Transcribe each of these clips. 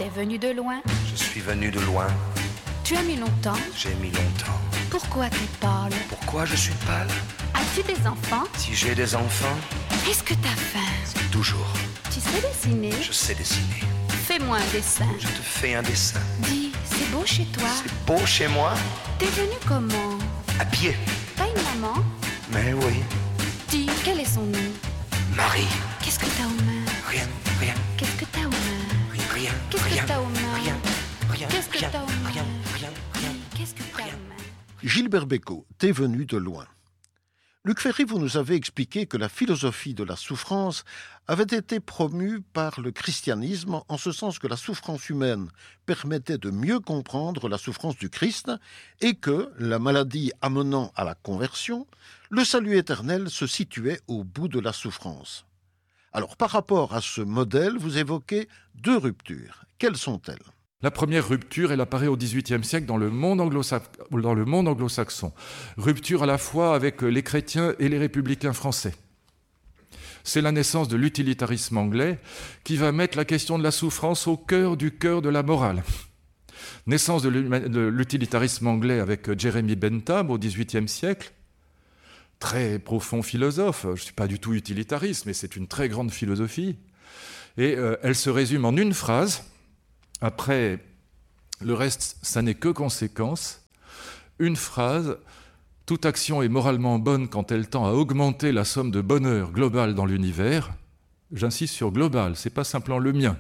T'es venu de loin? Je suis venu de loin. Tu as mis longtemps? J'ai mis longtemps. Pourquoi t'es pâle? Pourquoi je suis pâle? As-tu des enfants? Si j'ai des enfants, Est-ce que t'as faim? toujours. Tu sais dessiner? Je sais dessiner. Fais-moi un dessin. Je te fais un dessin. Dis, c'est beau chez toi? C'est beau chez moi? T'es venu comment? À pied. T'as une maman? Mais oui. Dis, quel est son nom? Marie. Qu'est-ce que t'as aux mains? Rien, rien, Qu'est-ce que t'as aux mains? rien, Qu'est-ce rien, que t'as aux mains? rien, rien, Qu'est-ce que rien, t'as aux mains? rien, rien, rien. Qu'est-ce que t'as aux mains? Gilbert Bécaud, T'es venu de loin. Luc Ferry, vous nous avez expliqué que la philosophie de la souffrance avait été promue par le christianisme en ce sens que la souffrance humaine permettait de mieux comprendre la souffrance du Christ et que, la maladie amenant à la conversion, le salut éternel se situait au bout de la souffrance. Alors, par rapport à ce modèle, vous évoquez deux ruptures. Quelles sont-elles ? La première rupture, elle apparaît au XVIIIe siècle dans le monde anglo-saxon. Rupture à la fois avec les chrétiens et les républicains français. C'est la naissance de l'utilitarisme anglais qui va mettre la question de la souffrance au cœur de la morale. Naissance de l'utilitarisme anglais avec Jeremy Bentham au XVIIIe siècle. Très profond philosophe. Je ne suis pas du tout utilitariste, mais c'est une très grande philosophie. Et elle se résume en une phrase. Après, le reste, ça n'est que conséquence. Une phrase, toute action est moralement bonne quand elle tend à augmenter la somme de bonheur globale dans l'univers. J'insiste sur global, c'est pas simplement le mien.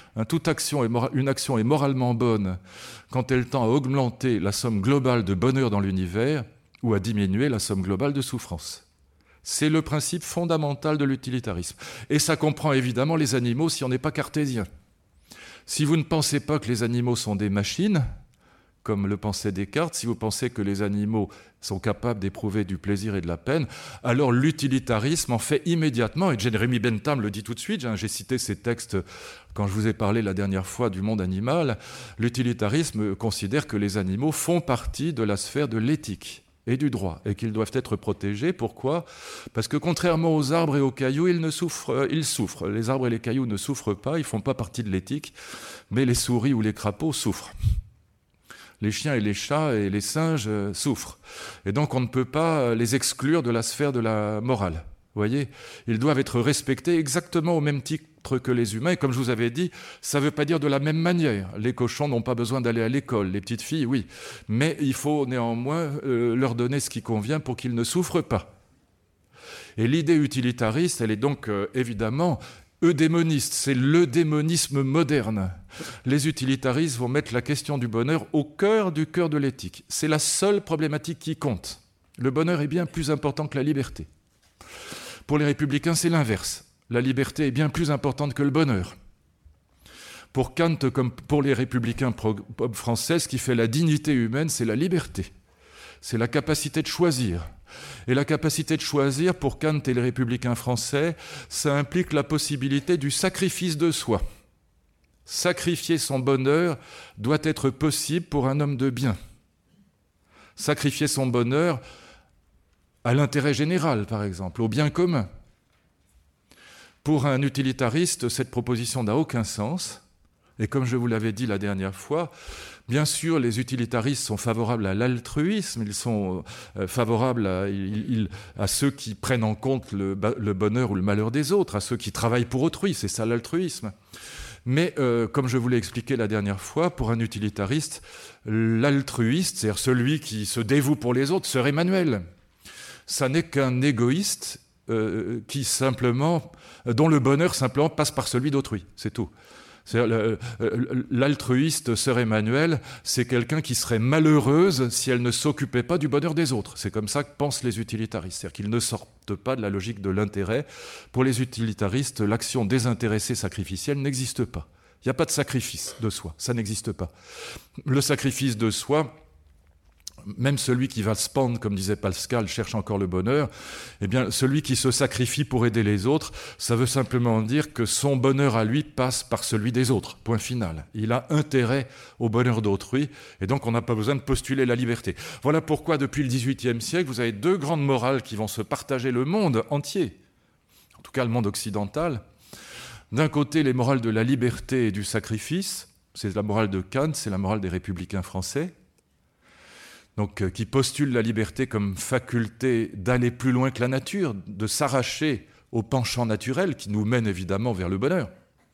Une action est moralement bonne quand elle tend à augmenter la somme globale de bonheur dans l'univers ou à diminuer la somme globale de souffrance. C'est le principe fondamental de l'utilitarisme. Et ça comprend évidemment les animaux si on n'est pas cartésien. Si vous ne pensez pas que les animaux sont des machines, comme le pensait Descartes, si vous pensez que les animaux sont capables d'éprouver du plaisir et de la peine, alors l'utilitarisme en fait immédiatement, et Jeremy Bentham le dit tout de suite, j'ai cité ces textes quand je vous ai parlé la dernière fois du monde animal, l'utilitarisme considère que les animaux font partie de la sphère de l'éthique et du droit, et qu'ils doivent être protégés. Pourquoi ? Parce que contrairement aux arbres et aux cailloux, ils souffrent. Les arbres et les cailloux ne souffrent pas, ils ne font pas partie de l'éthique, mais les souris ou les crapauds souffrent. Les chiens et les chats et les singes souffrent. Et donc on ne peut pas les exclure de la sphère de la morale. Vous voyez, ils doivent être respectés exactement au même titre que les humains. Et comme je vous avais dit, ça ne veut pas dire de la même manière. Les cochons n'ont pas besoin d'aller à l'école, les petites filles, oui. Mais il faut néanmoins leur donner ce qui convient pour qu'ils ne souffrent pas. Et l'idée utilitariste, elle est donc évidemment eudémoniste. C'est l'eudémonisme moderne. Les utilitaristes vont mettre la question du bonheur au cœur de l'éthique. C'est la seule problématique qui compte. Le bonheur est bien plus important que la liberté. Pour les républicains, c'est l'inverse. La liberté est bien plus importante que le bonheur. Pour Kant, comme pour les républicains français, ce qui fait la dignité humaine, c'est la liberté. C'est la capacité de choisir. Et la capacité de choisir, pour Kant et les républicains français, ça implique la possibilité du sacrifice de soi. Sacrifier son bonheur doit être possible pour un homme de bien. Sacrifier son bonheur à l'intérêt général, par exemple, au bien commun. Pour un utilitariste, cette proposition n'a aucun sens. Et comme je vous l'avais dit la dernière fois, bien sûr, les utilitaristes sont favorables à l'altruisme, ils sont favorables à ceux qui prennent en compte le bonheur ou le malheur des autres, à ceux qui travaillent pour autrui, c'est ça l'altruisme. Mais comme je vous l'ai expliqué la dernière fois, pour un utilitariste, l'altruiste, c'est-à-dire celui qui se dévoue pour les autres, serait Emmanuel. Ça n'est qu'un égoïste dont le bonheur simplement passe par celui d'autrui, c'est tout. L'altruiste, sœur Emmanuel, c'est quelqu'un qui serait malheureuse si elle ne s'occupait pas du bonheur des autres. C'est comme ça que pensent les utilitaristes, c'est-à-dire qu'ils ne sortent pas de la logique de l'intérêt. Pour les utilitaristes, l'action désintéressée sacrificielle n'existe pas. Il n'y a pas de sacrifice de soi, ça n'existe pas. Le sacrifice de soi, même celui qui va se pendre, comme disait Pascal, cherche encore le bonheur, eh bien, celui qui se sacrifie pour aider les autres, ça veut simplement dire que son bonheur à lui passe par celui des autres, point final. Il a intérêt au bonheur d'autrui, et donc on n'a pas besoin de postuler la liberté. Voilà pourquoi, depuis le XVIIIe siècle, vous avez deux grandes morales qui vont se partager le monde entier, en tout cas le monde occidental. D'un côté, les morales de la liberté et du sacrifice, C'est la morale de Kant, c'est la morale des républicains français, donc, qui postule la liberté comme faculté d'aller plus loin que la nature, de s'arracher au penchant naturel qui nous mène évidemment vers le bonheur.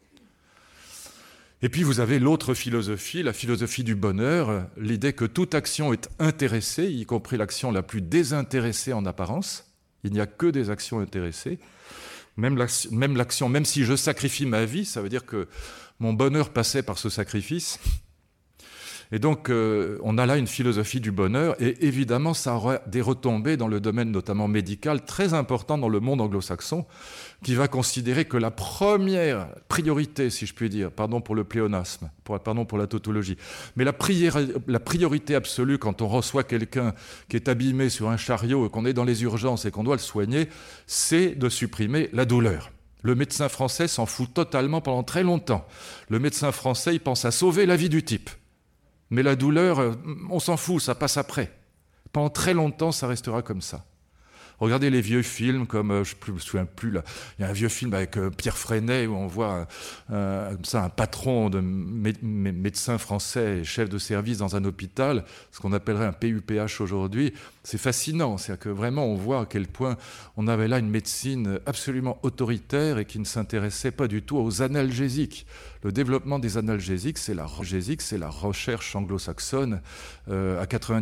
Et puis vous avez l'autre philosophie, la philosophie du bonheur, l'idée que toute action est intéressée, y compris l'action la plus désintéressée en apparence. Il n'y a que des actions intéressées. Même l'action, même si je sacrifie ma vie, ça veut dire que mon bonheur passait par ce sacrifice. Et donc, on a là une philosophie du bonheur, et évidemment, ça aura des retombées dans le domaine notamment médical, très important dans le monde anglo-saxon, qui va considérer que la première priorité, si je puis dire, pardon pour le pléonasme, pardon pour la tautologie, mais la priorité absolue quand on reçoit quelqu'un qui est abîmé sur un chariot et qu'on est dans les urgences et qu'on doit le soigner, c'est de supprimer la douleur. Le médecin français s'en fout totalement pendant très longtemps. Le médecin français, il pense à sauver la vie du type. Mais la douleur, on s'en fout, ça passe après. Pendant très longtemps, ça restera comme ça. Regardez les vieux films comme, je ne me souviens plus, là, il y a un vieux film avec Pierre Freinet où on voit un patron de médecin français, chef de service dans un hôpital, ce qu'on appellerait un PUPH aujourd'hui. C'est fascinant, c'est-à-dire que vraiment on voit à quel point on avait là une médecine absolument autoritaire et qui ne s'intéressait pas du tout aux analgésiques. Le développement des analgésiques, c'est la recherche anglo-saxonne à 90%.